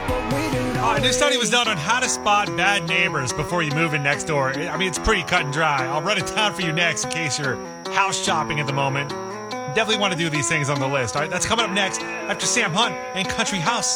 A new study was done on how to spot bad neighbors before you move in next door. I mean, it's pretty cut and dry. I'll run it down for you next in case you're house shopping at the moment. Definitely want to do these things on the list. All right, that's coming up next after Sam Hunt and Country House.